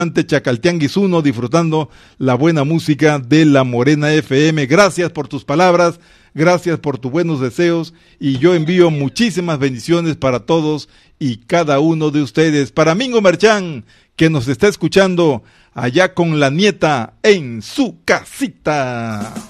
Chacaltianguis 1, disfrutando la buena música de La Morena FM. Gracias por tus palabras, gracias por tus buenos deseos, y yo envío muchísimas bendiciones para todos y cada uno de ustedes. Para Mingo Merchán, que nos está escuchando allá con la nieta en su casita.